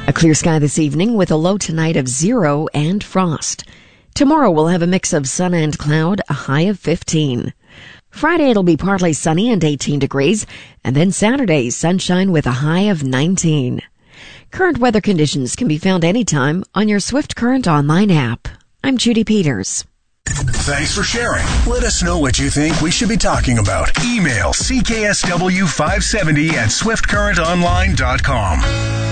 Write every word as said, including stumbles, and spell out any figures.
A clear sky this evening with a low tonight of zero and frost. Tomorrow we'll have a mix of sun and cloud, a high of fifteen. Friday it'll be partly sunny and eighteen degrees, and then Saturday sunshine with a high of nineteen. Current weather conditions can be found anytime on your Swift Current online app. I'm Judy Peters. Thanks for sharing. Let us know what you think we should be talking about. Email C K S W five seventy at swift current online dot com.